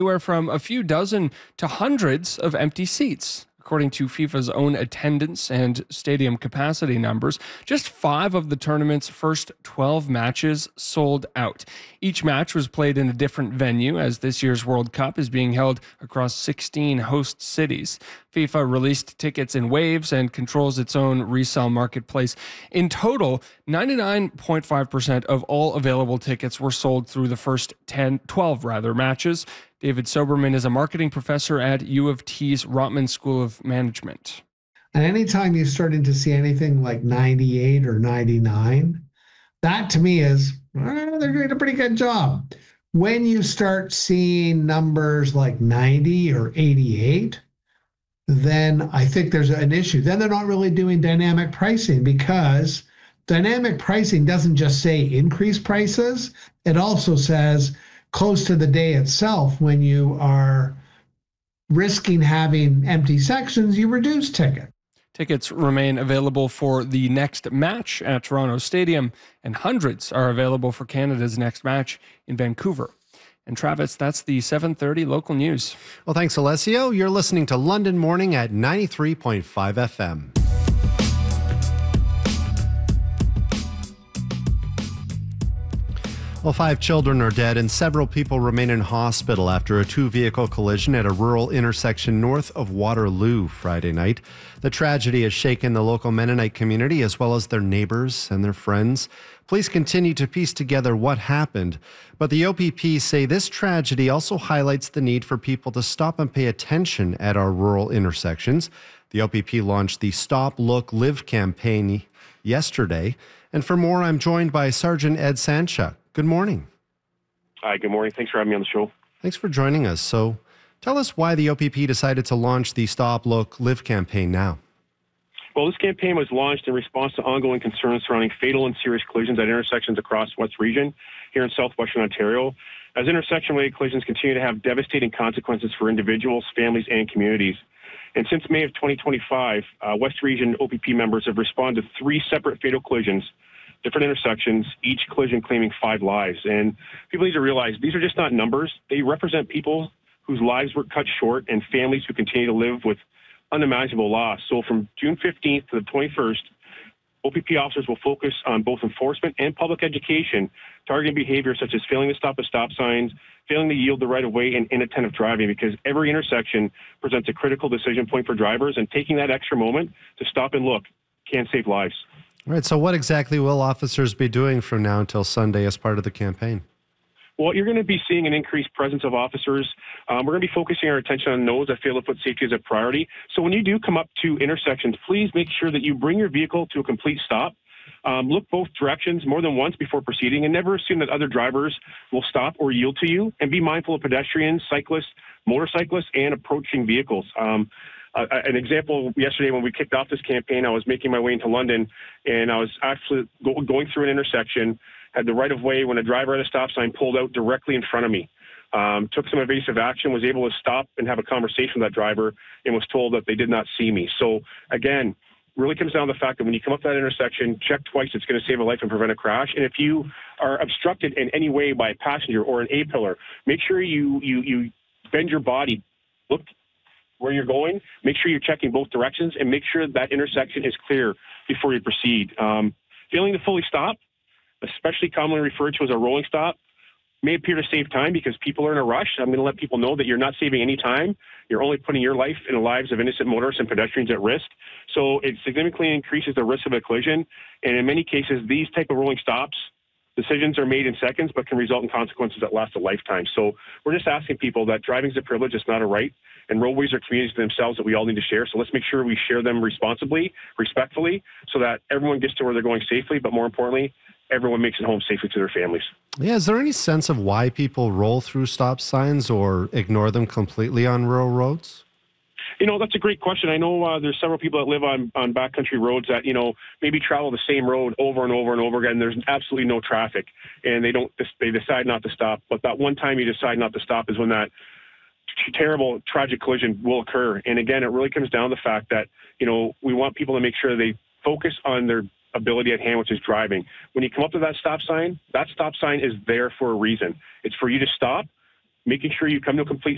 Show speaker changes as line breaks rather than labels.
anywhere from a few dozen to hundreds of empty seats. According to FIFA's own attendance and stadium capacity numbers, just 5 of the tournament's first 12 matches sold out. Each match was played in a different venue, as this year's World Cup is being held across 16 host cities. FIFA released tickets in waves and controls its own resale marketplace. In total, 99.5% of all available tickets were sold through the first 12 matches. David Soberman is a marketing professor at U of T's Rotman School of Management.
And anytime you're starting to see anything like 98 or 99, that to me is, they're doing a pretty good job. When you start seeing numbers like 90 or 88, then I think there's an issue. Then they're not really doing dynamic pricing, because dynamic pricing doesn't just say increase prices. It also says close to the day itself, when you are risking having empty sections, you reduce ticket.
Tickets remain available for the next match at Toronto Stadium, and hundreds are available for Canada's next match in Vancouver. And Travis, that's the 7:30 local news.
Well, thanks, Alessio. You're listening to London Morning at 93.5 FM. Well, 5 children are dead and several people remain in hospital after a 2-vehicle collision at a rural intersection north of Waterloo Friday night. The tragedy has shaken the local Mennonite community as well as their neighbors and their friends. Police continue to piece together what happened, but the OPP say this tragedy also highlights the need for people to stop and pay attention at our rural intersections. The OPP launched the Stop, Look, Live campaign yesterday. And for more, I'm joined by Sergeant Ed Sanchuk. Good morning.
Hi, good morning. Thanks for having me on the show.
Thanks for joining us. So tell us why the OPP decided to launch the Stop, Look, Live campaign now.
Well, this campaign was launched in response to ongoing concerns surrounding fatal and serious collisions at intersections across West Region here in southwestern Ontario, as intersection-related collisions continue to have devastating consequences for individuals, families, and communities. And since May of 2025, West Region OPP members have responded to 3 separate fatal collisions, different intersections, each collision claiming 5 lives. And people need to realize these are just not numbers. They represent people whose lives were cut short and families who continue to live with unimaginable loss. So from June 15th to the 21st, OPP officers will focus on both enforcement and public education, targeting behavior such as failing to stop at stop signs, failing to yield the right of way, and inattentive driving, because every intersection presents a critical decision point for drivers, and taking that extra moment to stop and look can save lives.
All right, so what exactly will officers be doing from now until Sunday as part of the campaign?
Well, you're going to be seeing an increased presence of officers. We're going to be focusing our attention on those that fail to put safety as a priority. So when you do come up to intersections, please make sure that you bring your vehicle to a complete stop. Look both directions more than once before proceeding, and never assume that other drivers will stop or yield to you. And be mindful of pedestrians, cyclists, motorcyclists, and approaching vehicles. An example, yesterday when we kicked off this campaign, I was making my way into London, and I was actually going through an intersection, had the right of way when a driver at a stop sign pulled out directly in front of me. Took some evasive action, was able to stop and have a conversation with that driver, and was told that they did not see me. So again, really comes down to the fact that when you come up to that intersection, check twice. It's going to save a life and prevent a crash. And if you are obstructed in any way by a passenger or an A-pillar, make sure you bend your body, look where you're going, make sure you're checking both directions, and make sure that intersection is clear before you proceed. Failing to fully stop, especially commonly referred to as a rolling stop, may appear to save time because people are in a rush. I'm going to let people know that you're not saving any time. You're only putting your life and the lives of innocent motorists and pedestrians at risk. So it significantly increases the risk of a collision. And in many cases, these type of rolling stops, decisions are made in seconds, but can result in consequences that last a lifetime. So we're just asking people that driving is a privilege, it's not a right. And roadways are communities to themselves that we all need to share. So let's make sure we share them responsibly, respectfully, so that everyone gets to where they're going safely, but more importantly, everyone makes it home safely to their families.
Yeah, is there any sense of why people roll through stop signs or ignore them completely on rural roads?
You know, that's a great question. I know there's several people that live on backcountry roads that, maybe travel the same road over and over and over again. There's absolutely no traffic, and they decide not to stop. But that one time you decide not to stop is when that terrible, tragic collision will occur. And again, it really comes down to the fact that, we want people to make sure they focus on their ability at hand, which is driving. When you come up to that stop sign is there for a reason. It's for you to stop, making sure you come to a complete